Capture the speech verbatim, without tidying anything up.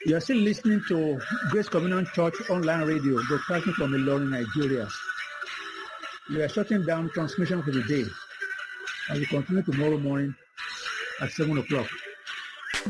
You are still listening to Grace Communion Church online radio, broadcasting from Ilorin, Nigeria. We are shutting down transmission for the day, and we continue tomorrow morning at seven o'clock.